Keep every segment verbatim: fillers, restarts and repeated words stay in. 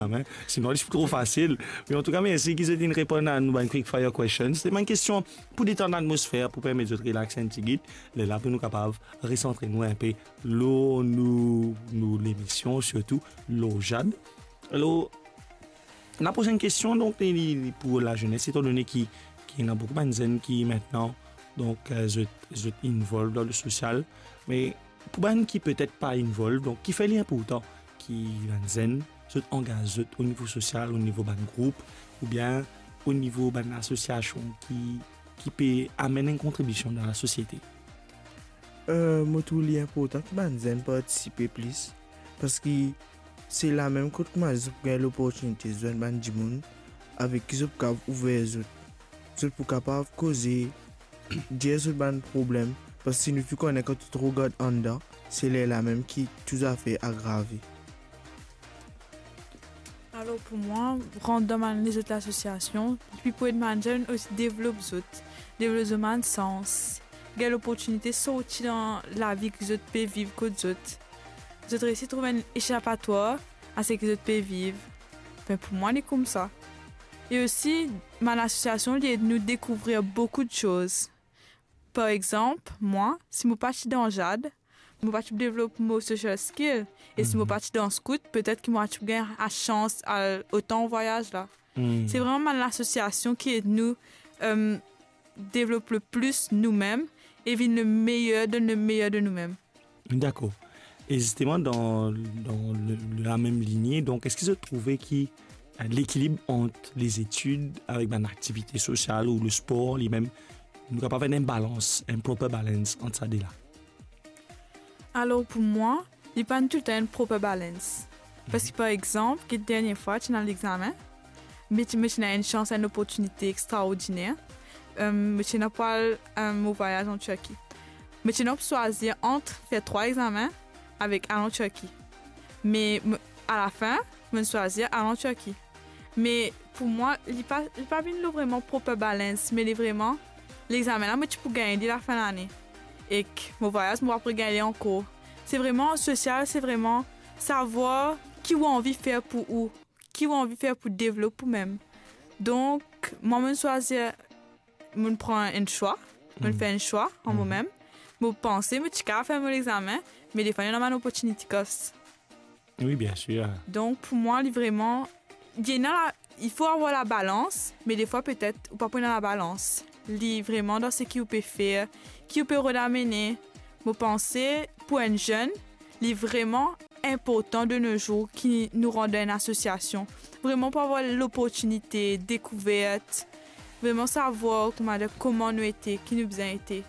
hein. Sinon, c'est trop facile. Mais en tout cas, merci qu'ils aient répondu à nous une quick fire question. C'est une question pour détendre l'atmosphère, pour permettre de relaxer un petit guide. Là, pour nous capables de recentrer nous un peu l'eau, nous, nous l'émission, surtout l'eau jade. Alors, la prochaine question, donc, pour la jeunesse, étant donné qu'il y a beaucoup de jeunes qui maintenant, donc, je, je involve dans le social, mais pour les qui peut-être pas involve, donc, qui fait lien pourtant, qui zen, se engage au niveau social, au niveau d'un groupe, ou bien au niveau d'une association qui, qui peut amener une contribution dans la société. Euh, moi, tout est important que les zen participent plus, parce que c'est la même chose que moi, j'ai l'opportunité de jouer avec des gens avec qui je peux ouvrir les autres. Je peux capable causer, dire sur des problèmes, parce que si nous connaissons quand tu te regardes en dedans, c'est la même qui tout à fait aggravé. Alors pour moi, rendre dans les autres associations, puis pour être manager aussi développer les autres, développer le sens, gagner l'opportunité de sortir dans la vie que les autres peuvent vivre que les autres. Les autres réussissent à trouver un échappatoire à ce que les autres peuvent vivre. Ben pour moi, c'est comme ça. Et aussi, mon association aide nous découvrir beaucoup de choses. Par exemple, moi, si je suis dans Jade, je vais développer mes social skills. Et si je suis dans Scout, peut-être que je vais gagner la chance à autant voyage là. Mm. C'est vraiment l'association qui aide nous euh, développer le plus nous-mêmes et vivre le meilleur de le meilleur de nous-mêmes. D'accord. Et justement, dans, dans le, la même lignée, donc, est-ce que vous trouvez qu'il l'équilibre entre les études avec une activité sociale ou le sport, les mêmes, nous avons pas une balance, un proper balance entre ça et là? Alors pour moi, il n'y a pas tout le temps une proper balance. Parce que par exemple, la dernière fois, tu as dans l'examen, mais tu as une chance, une opportunité extraordinaire. Euh, tu n'as pas un voyage en Turquie. Mais tu as choisi entre faire trois examens avec aller en Turquie. Mais à la fin, je choisir aller en Turquie. Mais pour moi, il n'y a pas, pas vraiment proper balance, mais il est vraiment l'examen là, mais tu peux gagner dès la fin de l'année. Et que mon voyage, je vais après gagner encore. C'est vraiment social, c'est vraiment savoir qui a envie de faire pour où, qui a envie de faire pour développer même. Donc, moi, je choisis, je prends un choix, je mm. fais un choix en mm. moi-même. Je pense que je suis capable de faire mon examen, mais des fois, il y a une opportunité cost. Oui, bien sûr. Donc, pour moi, vraiment, il faut avoir la balance, mais des fois, peut-être, ou pas prendre la balance. Li vraiment dans ce qu'il peut faire, qui peut redamener. Je pense pour un jeune, il est vraiment important de nos jours qui nous rend une association. Vraiment pour avoir l'opportunité, découverte, vraiment savoir comment, comment nous étions, qui nous bien été.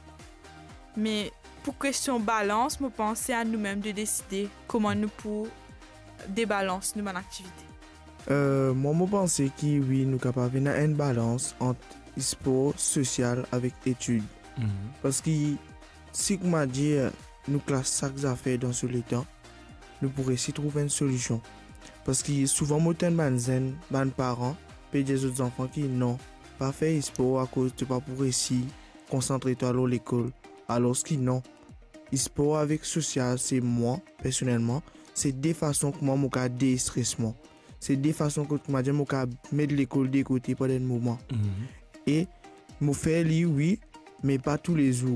Mais pour question balance, je pense à nous-mêmes de décider comment nous pouvons débalancer nos activités. Euh, moi, je pense que oui, nous sommes capables d'avoir une balance entre sport social avec études. Mm-hmm. Parce que si on m'a dit nous classe chaque affaire dans ce temps, nous pourrions essayer de trouver une solution. Parce que souvent, moi, j'ai des parents et des autres enfants qui non, pas faire sport à cause de pas pour réussir, concentrer toi à l'école. Alors que non, sport avec social, c'est moi, personnellement, c'est des façons que moi, je déstresse moi. C'est des façons que moi, je mettre l'école de côté pendant un moment. Mm-hmm. Et me faire lire, oui, mais pas tous les jours.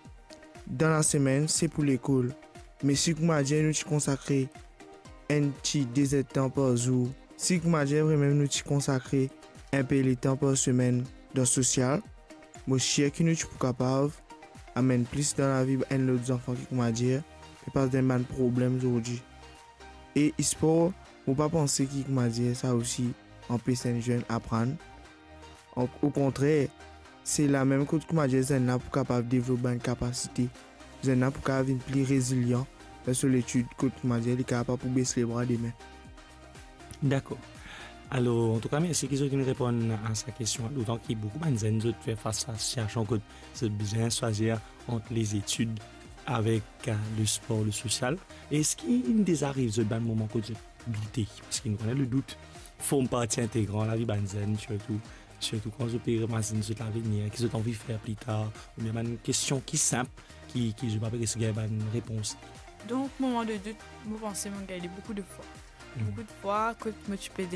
Dans la semaine, c'est pour l'école. Mais si vous m'avez nous consacrer un petit deux temps par jour, si vous m'avez vraiment nous consacrer un peu de temps par semaine dans le social, je suis que nous sommes capables d'amener plus dans la vie un autre enfant qui m'a dit, et pas de problème aujourd'hui. Et le sport, je ne pas penser qu'il m'a dit ça aussi, empêche un jeune apprendre. Au contraire, c'est la même chose que je disais, pour capable développer une capacité. Je suis pour être plus résilient sur l'étude que je disais, il est capable pour baisser les bras des mains. D'accord. Alors, en tout cas, merci qu'ils ont répondu à sa question. D'autant qu'il y a beaucoup de gens qui font face à la situation que c'est bien choisir entre les études avec le sport, le social. Est-ce qu'il nous arrive ce bon moment que de douter? Parce qu'il nous connaît le doute. Forme partie intégrante à la vie de zen, surtout. Surtout quand je peux imaginer ce l'avenir, qu'ils ont envie de faire plus tard, ou bien une question qui est simple, qui, qui je ne sais pas si une réponse. Donc, moment de doute, je pense que je beaucoup de fois. Beaucoup de fois, quand je m'occupais de